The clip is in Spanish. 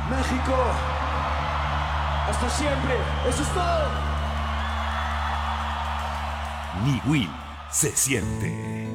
México, hasta siempre. Eso es todo. Ni Will se siente.